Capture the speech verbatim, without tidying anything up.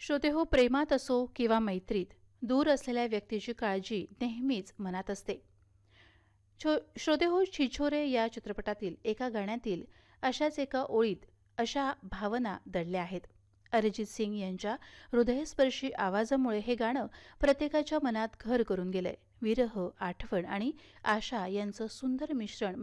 श्रोते हो, प्रेमात असो किंवा मैत्रीत, दूर असलेल्या व्यक्तीची काळजी नेहमीच मनात असते. छो श्रोते हो, छिछोरे या चित्रपटातील एका गाण्यातील अशाच एका ओळीत अशा भावना दडल्या आहेत. अरिजित सिंग यांच्या हृदयस्पर्शी आवाजामुळे हे गाणं प्रत्येकाच्या मनात घर करून गेलंय. विरह, आठवण आणि आशा यांचं सुंदर मिश्रण